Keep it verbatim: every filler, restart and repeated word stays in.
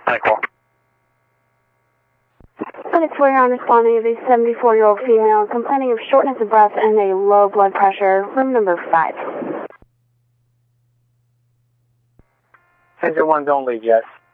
Michael. Clinic four, you're on responding to a seventy-four-year-old female complaining of shortness of breath and a low blood pressure, room number five. Engine one's only, yes.